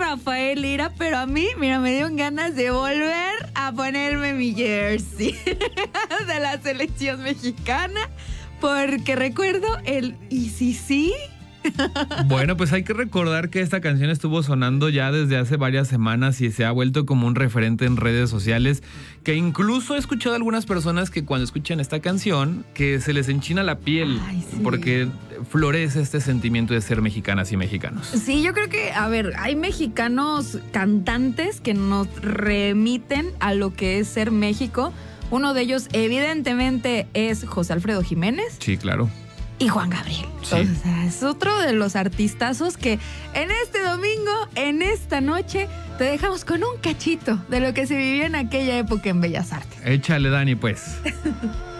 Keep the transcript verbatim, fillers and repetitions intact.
Rafael Lira, pero a mí, mira, me dieron ganas de volver a ponerme mi jersey de la selección mexicana, porque recuerdo el ¿y si sí? Bueno, pues hay que recordar que esta canción estuvo sonando ya desde hace varias semanas y se ha vuelto como un referente en redes sociales, que incluso he escuchado a algunas personas que cuando escuchan esta canción que se les enchina la piel. Ay, sí. Porque florece este sentimiento de ser mexicanas y mexicanos. Sí, yo creo que, a ver, hay mexicanos cantantes que nos remiten a lo que es ser México. Uno de ellos evidentemente es José Alfredo Jiménez. Sí, claro. Y Juan Gabriel. Sí. O sea, es otro de los artistazos que en este domingo, en esta noche, te dejamos con un cachito de lo que se vivió en aquella época en Bellas Artes. Échale, Dani, pues.